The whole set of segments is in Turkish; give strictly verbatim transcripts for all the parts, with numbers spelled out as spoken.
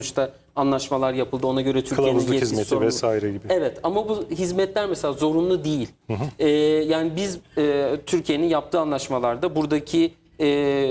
sonuçta anlaşmalar yapıldı. Ona göre Türkiye'nin Kılavuzluk yetkisi hizmeti sorumlu. vesaire gibi. Evet ama bu hizmetler mesela zorunlu değil. Hı hı. Ee, yani biz e, Türkiye'nin yaptığı anlaşmalarda buradaki e,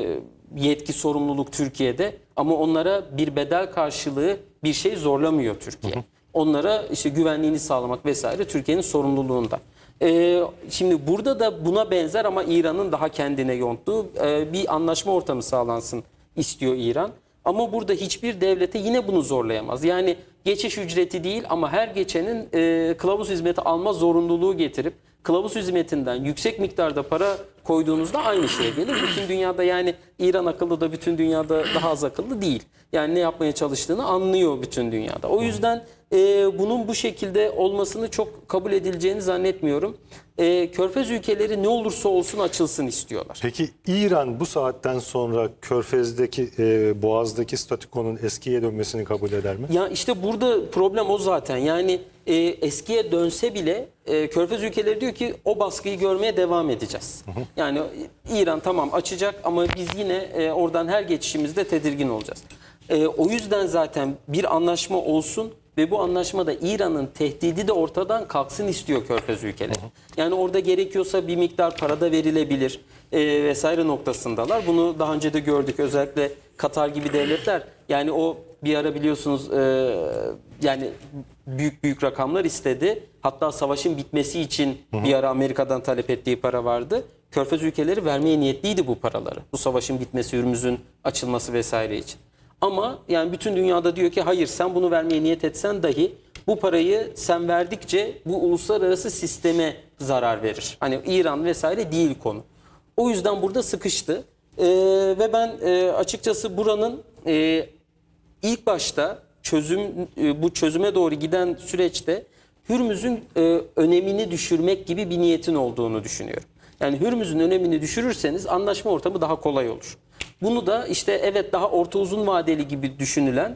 yetki sorumluluk Türkiye'de ama onlara bir bedel karşılığı bir şey zorlamıyor Türkiye. Hı hı. Onlara işte güvenliğini sağlamak vesaire Türkiye'nin sorumluluğunda. Ee, şimdi burada da buna benzer ama İran'ın daha kendine yonttuğu e, bir anlaşma ortamı sağlansın istiyor İran. Ama burada hiçbir devlete yine bunu zorlayamaz. Yani geçiş ücreti değil ama her geçenin e, kılavuz hizmeti alma zorunluluğu getirip kılavuz hizmetinden yüksek miktarda para koyduğunuzda aynı şeye gelir. Bütün dünyada yani İran akıllı da bütün dünyada daha az akıllı değil. Yani ne yapmaya çalıştığını anlıyor bütün dünyada. O yüzden e, bunun bu şekilde olmasını çok kabul edileceğini zannetmiyorum. E, Körfez ülkeleri ne olursa olsun açılsın istiyorlar. Peki İran bu saatten sonra Körfez'deki, e, Boğaz'daki statükonun eskiye dönmesini kabul eder mi? Ya işte burada problem o zaten. Yani e, eskiye dönse bile e, Körfez ülkeleri diyor ki o baskıyı görmeye devam edeceğiz. Hı hı. Yani İran tamam açacak ama biz yine e, oradan her geçişimizde tedirgin olacağız. E, o yüzden zaten bir anlaşma olsun ve bu anlaşmada İran'ın tehdidi de ortadan kalksın istiyor Körfez ülkeleri. Hı hı. Yani orada gerekiyorsa bir miktar para da verilebilir e, vesaire noktasındalar. Bunu daha önce de gördük. Özellikle Katar gibi devletler yani o bir ara biliyorsunuz e, yani büyük büyük rakamlar istedi. Hatta savaşın bitmesi için hı hı. bir ara Amerika'dan talep ettiği para vardı. Körfez ülkeleri vermeye niyetliydi bu paraları. Bu savaşın bitmesi, Hürmüz'ün açılması vesaire için. Ama yani bütün dünyada diyor ki hayır sen bunu vermeye niyet etsen dahi bu parayı sen verdikçe bu uluslararası sisteme zarar verir. Hani İran vesaire değil konu. O yüzden burada sıkıştı. Ee, ve ben e, açıkçası buranın e, ilk başta çözüm e, bu çözüme doğru giden süreçte Hürmüz'ün e, önemini düşürmek gibi bir niyetin olduğunu düşünüyorum. Yani Hürmüz'ün önemini düşürürseniz anlaşma ortamı daha kolay olur. Bunu da işte evet daha orta uzun vadeli gibi düşünülen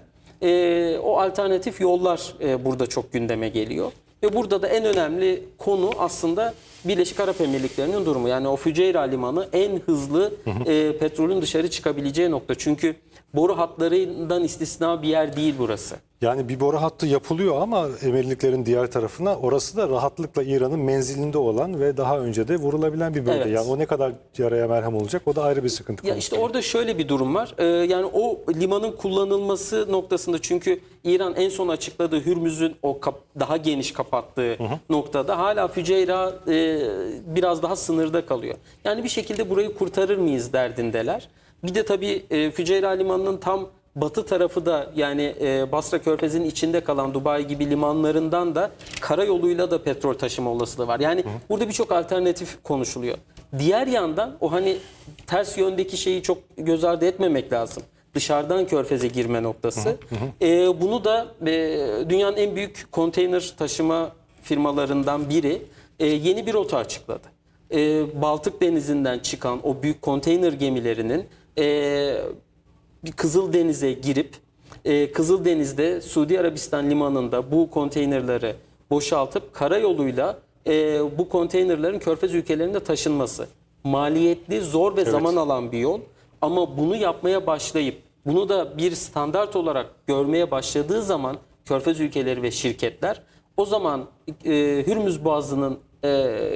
e, o alternatif yollar e, burada çok gündeme geliyor. Ve burada da en önemli konu aslında Birleşik Arap Emirlikleri'nin durumu. Yani o Füceyra Limanı en hızlı e, petrolün dışarı çıkabileceği nokta. Çünkü boru hatlarından istisna bir yer değil burası. Yani bir boru hattı yapılıyor ama emirliklerin diğer tarafına orası da rahatlıkla İran'ın menzilinde olan ve daha önce de vurulabilen bir bölge. Evet. Yani o ne kadar yaraya merhem olacak o da ayrı bir sıkıntı konusu. Ya işte orada şöyle bir durum var. Ee, yani o limanın kullanılması noktasında çünkü İran en son açıkladığı Hürmüz'ün o kap, daha geniş kapattığı hı hı. noktada hala Füceyra e, biraz daha sınırda kalıyor. Yani bir şekilde burayı kurtarır mıyız derdindeler. Bir de tabii e, Füceyra Limanı'nın tam batı tarafı da yani e, Basra Körfezi'nin içinde kalan Dubai gibi limanlarından da karayoluyla da petrol taşıma olasılığı var. Yani hı. burada birçok alternatif konuşuluyor. Diğer yandan o hani ters yöndeki şeyi çok göz ardı etmemek lazım. Dışarıdan Körfez'e girme noktası. Hı hı. E, bunu da e, dünyanın en büyük konteyner taşıma firmalarından biri e, yeni bir rota açıkladı. E, Baltık Denizi'nden çıkan o büyük konteyner gemilerinin e, Kızıldeniz'e girip e, Kızıldeniz'de Suudi Arabistan limanında bu konteynerleri boşaltıp karayoluyla e, bu konteynerlerin Körfez ülkelerine taşınması. Maliyetli, zor ve evet. zaman alan bir yol. Ama bunu yapmaya başlayıp bunu da bir standart olarak görmeye başladığı zaman Körfez ülkeleri ve şirketler o zaman e, Hürmüz Boğazı'nın e,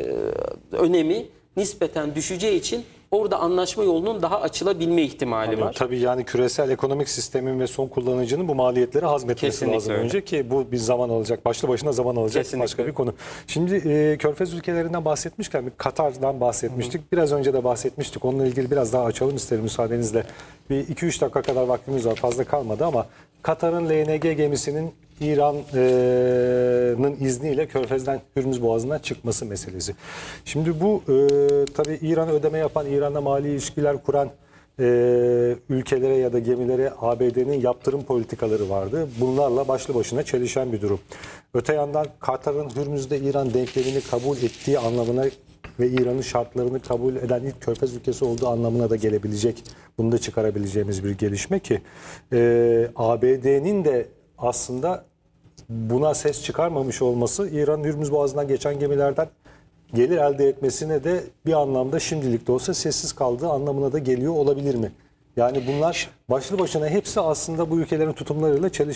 önemi nispeten düşeceği için orada anlaşma yolunun daha açılabilme ihtimali Anladım. var. Tabii yani küresel ekonomik sistemin ve son kullanıcının bu maliyetleri hazmetmesi Kesinlikle lazım öyle. önce ki bu bir zaman alacak. Başlı başına zaman alacak Kesinlikle. başka bir konu. Şimdi e, Körfez ülkelerinden bahsetmişken bir Katar'dan bahsetmiştik. Hı hı. Biraz önce de bahsetmiştik. Onunla ilgili biraz daha açalım isterim müsaadenizle. Bir iki üç dakika kadar vaktimiz var. Fazla kalmadı ama Katar'ın L N G gemisinin İran'ın izniyle Körfez'den Hürmüz Boğazı'ndan çıkması meselesi. Şimdi bu e, tabii İran'a ödeme yapan, İran'la mali ilişkiler kuran e, ülkelere ya da gemilere A B D'nin yaptırım politikaları vardı. Bunlarla başlı başına çelişen bir durum. Öte yandan Katar'ın Hürmüz'de İran denklemini kabul ettiği anlamına ve İran'ın şartlarını kabul eden ilk Körfez ülkesi olduğu anlamına da gelebilecek, bunu da çıkarabileceğimiz bir gelişme ki e, A B D'nin de aslında buna ses çıkarmamış olması İran Hürmüz Boğazı'ndan geçen gemilerden gelir elde etmesine de bir anlamda şimdilik de olsa sessiz kaldığı anlamına da geliyor olabilir mi? Yani bunlar başlı başına hepsi aslında bu ülkelerin tutumlarıyla çelişen